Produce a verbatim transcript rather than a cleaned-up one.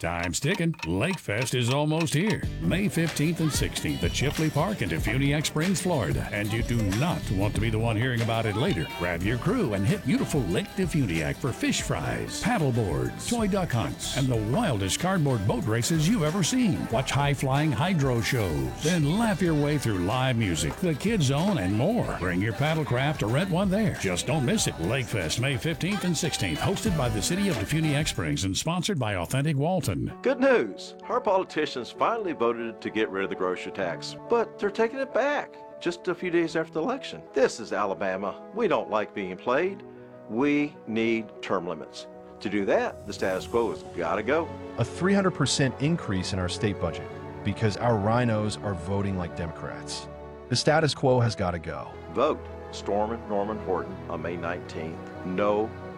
Time's ticking. Lakefest is almost here. May fifteenth and sixteenth at Chipley Park in Defuniak Springs, Florida. And you do not want to be the one hearing about it later. Grab your crew and hit beautiful Lake Defuniak for fish fries, paddle boards, toy duck hunts, and the wildest cardboard boat races you've ever seen. Watch high-flying hydro shows. Then laugh your way through live music, the Kids Zone, and more. Bring your paddlecraft or rent one there. Just don't miss it. Lakefest, May fifteenth and sixteenth, hosted by the City of Defuniak Springs and sponsored by Authentic Walton. Good news! Our politicians finally voted to get rid of the grocery tax, but they're taking it back just a few days after the election. This is Alabama. We don't like being played. We need term limits. To do that, the status quo has got to go. A three hundred percent increase in our state budget because our rhinos are voting like Democrats. The status quo has got to go. Vote Stormin' Norman Horton on May nineteenth. No